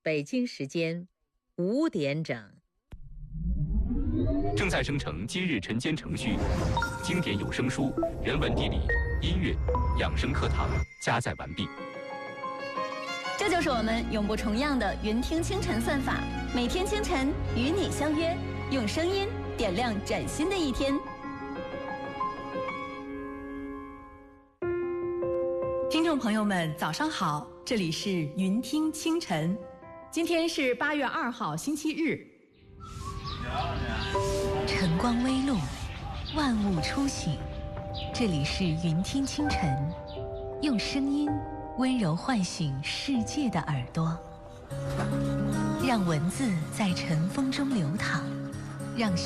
北京时间5点整。 正在生成今日晨间程序，经典有声书、人文地理、音乐、养生课堂加载完毕。 这就是我们永不重样的云听清晨算法，每天清晨与你相约，用声音点亮崭新的一天。 听众朋友们，早上好，这里是云听清晨，今天是8月2号，星期日。 晨光微露，万物初醒，这里是云听清晨，用声音温柔唤醒世界的耳朵，让文字在晨风中流淌，让